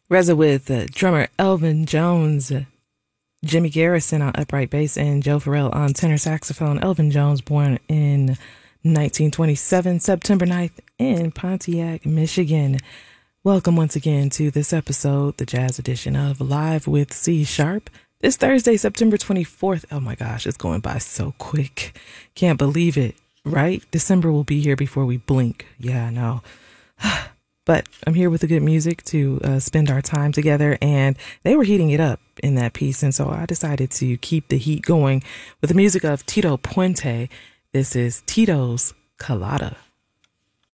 Reza with drummer Elvin Jones, Jimmy Garrison on upright bass, and Joe Farrell on tenor saxophone. Elvin Jones, born in 1927, September 9th, in Pontiac, Michigan. Welcome once again to this episode, the jazz edition of Live with C Sharp. This Thursday, September 24th. Oh my gosh, it's going by so quick. Can't believe it, right? December will be here before we blink. Yeah, I know. But I'm here with the good music to spend our time together, and they were heating it up in that piece, and so I decided to keep the heat going with the music of Tito Puente. This is Tito's Colada.